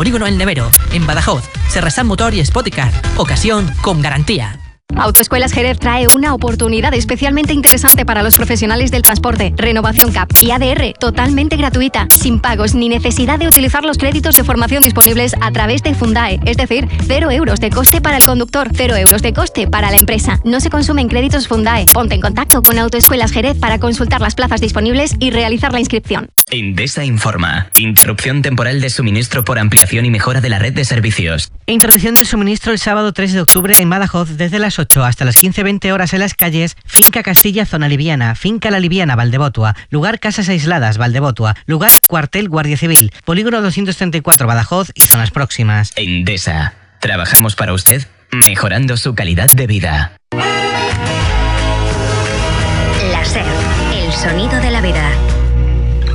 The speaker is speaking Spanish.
Polígono El Nevero, en Badajoz, Serrasan Motor y Spoticar. Ocasión con garantía. Autoescuelas Jerez trae una oportunidad especialmente interesante para los profesionales del transporte. Renovación CAP y ADR totalmente gratuita, sin pagos ni necesidad de utilizar los créditos de formación disponibles a través de Fundae. Es decir, 0 euros de coste para el conductor, 0 euros de coste para la empresa. No se consumen créditos Fundae. Ponte en contacto con Autoescuelas Jerez para consultar las plazas disponibles y realizar la inscripción. Endesa informa. Interrupción temporal de suministro por ampliación y mejora de la red de servicios. Interrupción del suministro el sábado 3 de octubre en Badajoz desde las 8 hasta las 15:20 horas en las calles Finca Castilla, Zona Liviana, Finca La Liviana, Valdebotua, Lugar Casas Aisladas, Valdebotua, Lugar Cuartel Guardia Civil, Polígono 234 Badajoz y zonas próximas. Endesa. Trabajamos para usted, mejorando su calidad de vida. La SER, el sonido de la vida.